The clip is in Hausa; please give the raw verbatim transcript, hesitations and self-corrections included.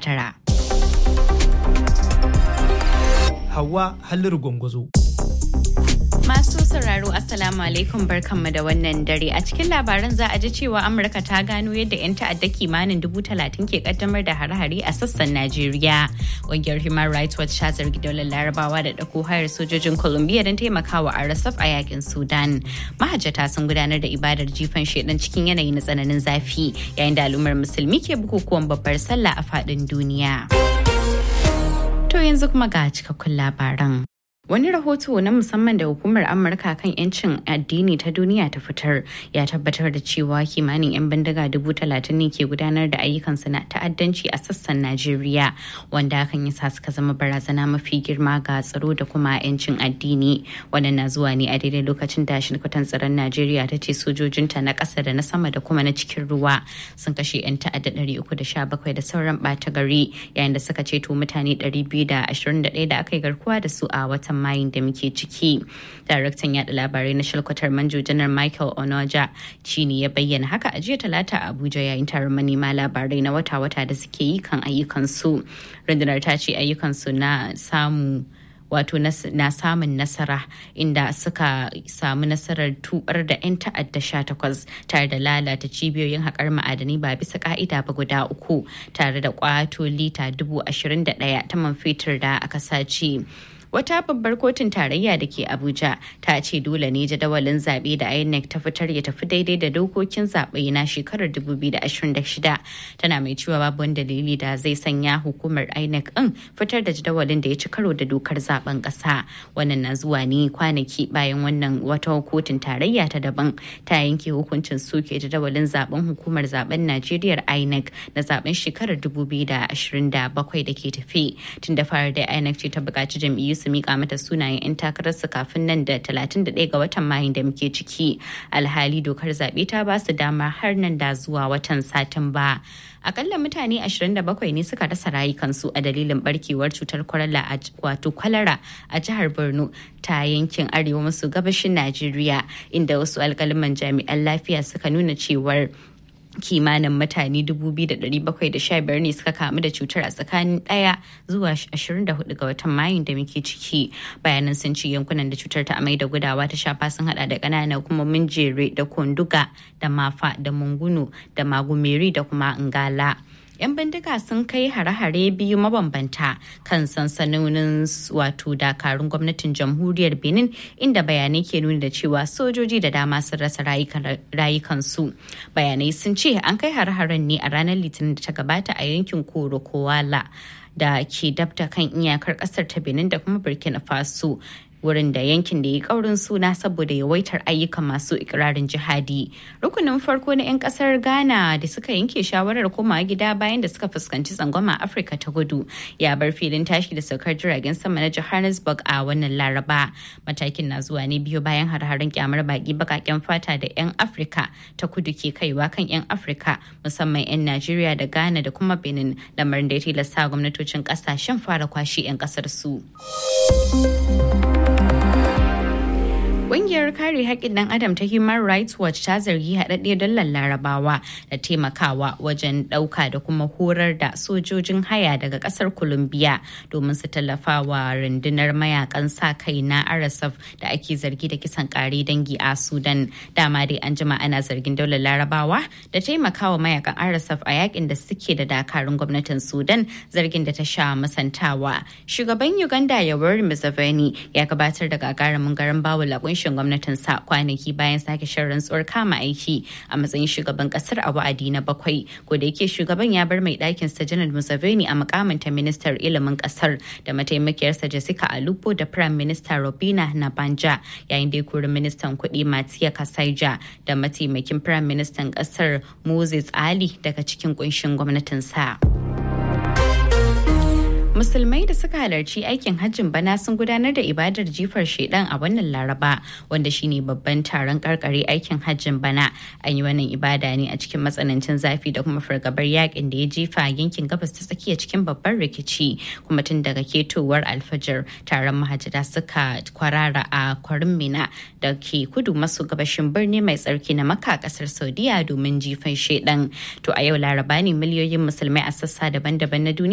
tara. Hauwa Halliru Gwangwazo. Masu sauraro Assalamu alaikum barkanmu da wannan dare. A cikin labaran za a ji cewa Amurka ta gano yadda 'yan ta'adda kimanin dubu talatin ke kaddamar da hare-hare a sassan Najeriya. Ƙungiyar Human Rights Watch ta zargi daular Larabawa da ɗauko hayar sojojin Colombia don taimakawa R S F a yakin Sudan. Mahajjata sun gudanar da ibadar jifan shedan cikin yanayi na tsananin zafi yayin da al'ummar musulmi ke bukukuwan babbar sallah a faɗin duniya. To yanzu kuma ga cikakkun labaran. Wani rahoto na musamman da hukumar Amurka kan 'yancin addini ta duniya ta fitar ya tabbatar da cewa kimanin 'yan bindiga dubu talatin ne ke gudanar da ayyukansu na ta'addanci a sassan Najeriya, wanda hakan ya sa suka zama barazana mafi girma ga tsaro da kuma 'yancin addini. Wannan na zuwa ne a daidai lokacin da shirkutan tsaron Najeriya ta ce sojojinta na ƙasa da na sama da kuma na cikin ruwa sun kashe 'yan ta'adda ɗari uku da sha bakwai da sauran ɓata gari, yayin da suka ceto mutane ɗari biyu da ashirin da ɗaya da aka yi garkuwa da su a watan mayin da muke ciki. Daraktan yada labarai na shalkwatar manjo janar Michael Onoja shi ne ya bayyana haka a jiya talata a Abuja yayin taron manema labarai na wata-wata da suke yi kan ayyukansu. Rundunar ta ce ayyukansu na samu wato na samun nasara inda suka samu nasarar tubar da 'yan ta'adda sha takwas tare da lalata cibiyoyin haƙar ma'adanai ba bisa ka'ida ba guda uku tare da kwato lita dubu ashirin da ɗaya ta man fetur da aka sace. Wata babbar kotun tarayya da ke Abuja ta ce dole ne jadawalin zaɓe da I N E C ta fitar ya tafi daidai da dokokin zaɓe na shekarar dubu biyu da ashirin da shida. Tana mai cewa babu wani dalili da zai sanya hukumar I N E C ɗin fitar da jadawalin da ya ci karo da dokar zaben ƙasa. Wannan na zuwa ne kwanaki bayan wannan wata kotun tarayya ta daban ta yanke hukuncin soke jadawalin zaben hukumar zaben Najeriya I N E C na zaben shekarar dubu biyu da ashirin da bakwai da ke tafi. Tun da fara da I N E C ce ta buƙaci jam'iyyu su mika mata sunayen 'yan takararsu kafin nan da talatin da ɗaya ga watan Mayun da muke ciki. Alhali dokar zaɓe ta ba su dama har nan da zuwa watan Satumba. Akalla mutane ashirin da bakwai ne suka rasa rayukansu a dalilin barkewar cutar kwalara a wato kwalara a jihar Borno ta yankin arewa maso gabashin Najeriya, inda wasu alƙaliman jami'an lafiya suka nuna cewar kimanin mutane dubu biyu da ɗari bakwai da sha biyar ne suka kamu da cutar a tsakanin ɗaya zuwa ashirin da hudu ga watan Mayun da muke ciki. Bayanan sun ce yankunan da cutar ta amai da gudawa ta shafa sun hada da ƙananan hukumomin Jere da Konduga da Mafa da Munguno da Magumeri da kuma Ngala. 'Yan bindiga sun kai hare-hare biyu mabambanta kan sansanonin wato dakarun gwamnatin jamhuriyar Benin, inda bayanai ke nuni da cewa sojoji da dama sun rasa rayukansu. Bayanai sun ce an kai hare-haren ne a ranar Litinin da ta gabata a yankin Koro Kowala da ke dabta kan iyakar kasar ta Benin da kuma Burkina Faso, wurin da yankin da ya kaurin suna saboda yawaitar ayyukan masu ikirarin jihadi. Rukunin farko na 'yan kasar Ghana da suka yanke shawarar komawa gida bayan da suka fuskanci tsangwama Afirka ta Kudu ya bar filin tashi da saukar jiragen sama na Johannesburg a wannan Laraba. Matakin na zuwa ne biyu bayan har-haren kyamar baki bakaken fata da 'yan Afirka ta Kudu ke kaiwa kan 'yan Afirka, musamman 'yan Najeriya da Ghana da kuma Benin, lamarin da ya tilasta gwamnatocin kasashen fara kwashe 'yan kasar su. Ƙungiyar kare haƙƙin ɗan adam ta Human Rights Watch ta zargi haɗaɗɗiyar dallar Larabawa da taimakawa wajen ɗauka da kuma horar da sojojin haya daga ƙasar Colombia domin su tallafa wa rundunar mayakan sa kai na R S F da ake zargi da kisan ƙare dangi a Sudan. Dama dai an jima ana zargin daular Larabawa da taimakawa mayakan R S F a yakin da suke da dakarun gwamnatin Sudan, zargin da ta sha masantawa. Shugaban Uganda Yoweri Museveni ya gabatar da gagarumin garan bawul a kunshin gwamnatin sa kwanaki bayan sake shan rantsuwar kama aiki a matsayin shugaban kasar a wa'adi na bakwai. Ko da yake shugaban ya bar mai ɗakin sa Janar Museveni a mukamin ta ministar ilimin kasar da mataimakiyarsa Jessica Alupo da Prime Minister Robina Nabanja, yayin da ya kori ministan kuɗi Matia Kasaija da mataimakin Prime Minister kasar Moses Ali daga cikin kunshin gwamnatin sa. Musulmai da suka halarci aikin hajjin bana sun gudanar da ibadar jifar shedan a wannan Laraba, wanda shine babban taron karkare aikin hajjin bana. An yi wannan ibada ne a cikin matsanancin zafi da kuma fargabar yakin da ya jefa yankin gabas ta tsakiya cikin babban rikici, kuma tun daga ketowar alfajir taron mahajjata suka kwarara a kwarin Mina da ke kudu maso gabashin birni mai tsarki na Makka, kasar Saudiya, domin jifan shedan. To a yau Laraba ne miliyoyin musulmai a sassa daban-daban na duniya